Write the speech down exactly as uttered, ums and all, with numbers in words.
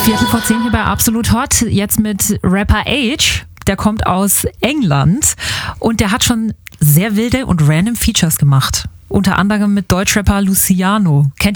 Viertel vor zehn hier bei Absolut Hot. Jetzt mit Rapper Age. Der kommt aus England und der hat schon sehr wilde und random Features gemacht. Unter anderem mit Deutschrapper Luciano. Kennt